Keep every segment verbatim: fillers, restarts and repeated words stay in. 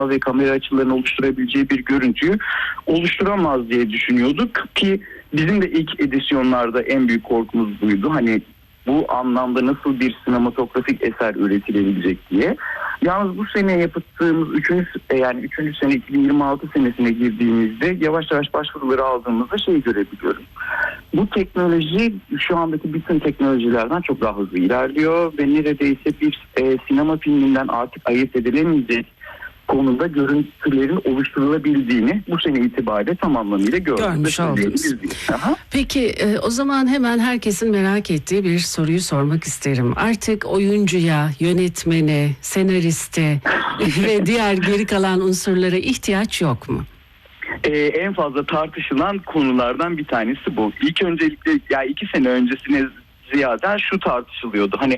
ve kamera açılarını oluşturabileceği bir görüntüyü oluşturamaz diye düşünüyorduk ki bizim de ilk edisyonlarda en büyük korkumuz buydu. Hani bu anlamda nasıl bir sinematografik eser üretilebilecek diye. Yalnız bu sene yaptığımız üçüncü yani üçüncü sene iki bin yirmi altı senesine girdiğimizde yavaş yavaş başvuruları aldığımızda şey görebiliyoruz. Bu teknoloji şu andaki bütün teknolojilerden çok daha hızlı ilerliyor ve neredeyse bir e, sinema filminden artık ayırt edilemeyecek konuda görüntülerin oluşturulabildiğini bu sene itibariyle tam anlamıyla gördük. Görmüş oldunuz. Peki e, o zaman hemen herkesin merak ettiği bir soruyu sormak isterim. Artık oyuncuya, yönetmene, senariste ve diğer geri kalan unsurlara ihtiyaç yok mu? Ee, en fazla tartışılan konulardan bir tanesi bu. İlk öncelikle ya iki sene öncesine ziyaden şu tartışılıyordu. Hani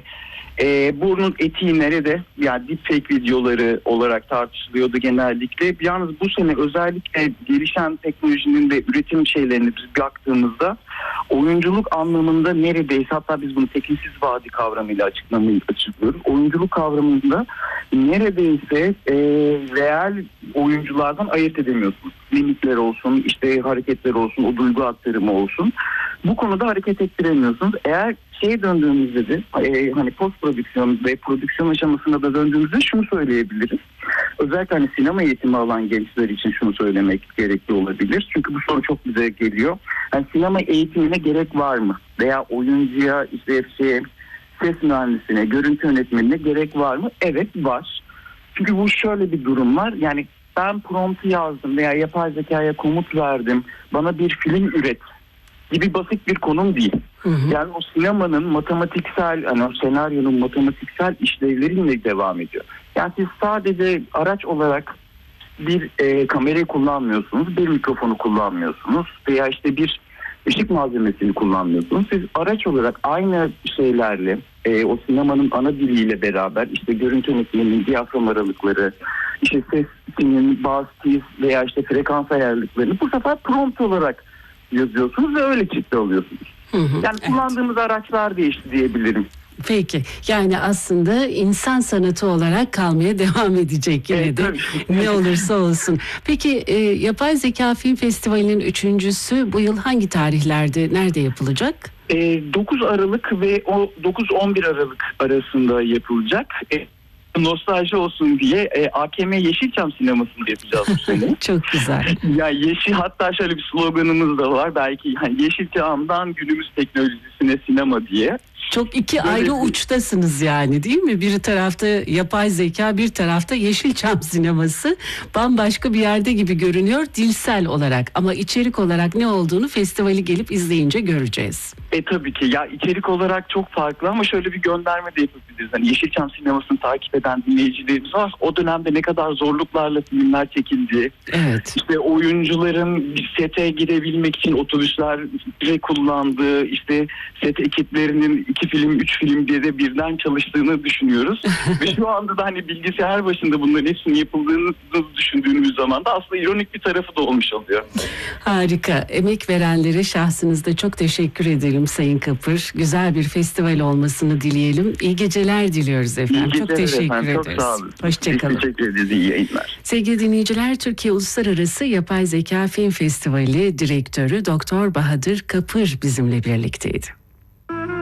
e, burnun etiği nerede? Yani deepfake videoları olarak tartışılıyordu genellikle. Yalnız bu sene özellikle gelişen teknolojinin ve üretim şeylerini biz baktığımızda oyunculuk anlamında neredeyse, hatta biz bunu tekinsiz vadi kavramıyla açıklamayı açıklıyoruz. Oyunculuk kavramında neredeyse e, real oyunculardan ayırt edemiyorsunuz. Mimikler olsun, işte hareketler olsun, o duygu aktarımı olsun. Bu konuda hareket ettiremiyorsunuz. Eğer şeye döndüğümüzde de e, hani post prodüksiyon ve prodüksiyon aşamasında da döndüğümüzde şunu söyleyebiliriz. Özellikle hani sinema eğitimi alan gençler için şunu söylemek gerekli olabilir. Çünkü bu soru çok bize geliyor. Yani sinema eğitimine gerek var mı? Veya oyuncuya, işte şey, ses mühendisine, görüntü yönetmenine gerek var mı? Evet, var. Çünkü bu şöyle bir durum var. Yani ben promptu yazdım veya yapay zekaya komut verdim, bana bir film üret gibi basit bir konum değil. Hı hı. Yani o sinemanın matematiksel, hani o senaryonun matematiksel işlevleriyle devam ediyor. Yani siz sadece araç olarak bir e, kamerayı kullanmıyorsunuz, bir mikrofonu kullanmıyorsunuz veya işte bir ışık malzemesini kullanmıyorsunuz. Siz araç olarak aynı şeylerle, e, o sinemanın ana diliyle beraber işte görüntü yönetmeninin diyafram aralıkları, işte sesinin bas, tiz veya işte frekans ayarlıklarını bu sefer prompt olarak yazıyorsunuz ve öyle çıktı alıyorsunuz. Hı hı, yani evet. Kullandığımız araçlar değişti diyebilirim. Peki, yani aslında insan sanatı olarak kalmaya devam edecek yine evet, de ne olursa olsun. Peki e, Yapay Zeka Film Festivali'nin üçüncüsü bu yıl hangi tarihlerde, nerede yapılacak? E, dokuz Aralık ve o dokuz on bir Aralık arasında yapılacak. E, nostalji olsun diye e, A K M Yeşilçam sinemasını yapacağız bu sene. Çok güzel. Ya yeşil, hatta şöyle bir sloganımız da var. Belki yani Yeşilçam'dan günümüz teknolojisine sinema diye. Çok iki Böyle ayrı bir... uçtasınız yani, değil mi? Bir tarafta yapay zeka, bir tarafta Yeşilçam sineması. Bambaşka bir yerde gibi görünüyor dilsel olarak. Ama içerik olarak ne olduğunu festivali gelip izleyince göreceğiz. E tabii ki. Ya içerik olarak çok farklı ama şöyle bir gönderme de yapabiliriz. Hani Yeşilçam sinemasını takip eden dinleyicilerimiz var. O dönemde ne kadar zorluklarla filmler çekildi. Evet. İşte oyuncuların bir sete girebilmek için otobüsleri kullandığı, işte set ekiplerinin iki film, üç film diye de birden çalıştığını düşünüyoruz. Ve şu anda da hani bilgisayar başında bunların hepsinin yapıldığını düşündüğümüz zaman da aslında ironik bir tarafı da olmuş oluyor. Harika. Emek verenlere şahsınızda çok teşekkür ederim Sayın Kapır. Güzel bir festival olmasını dileyelim. İyi geceler diliyoruz efendim. İyi çok geceler teşekkür efendim. ederiz. Çok sağ olun. Hoşçakalın. Teşekkür ederiz. İyi yayınlar. Sevgili dinleyiciler, Türkiye Uluslararası Yapay Zeka Film Festivali Direktörü Doktor Bahadır Kapır bizimle birlikteydi.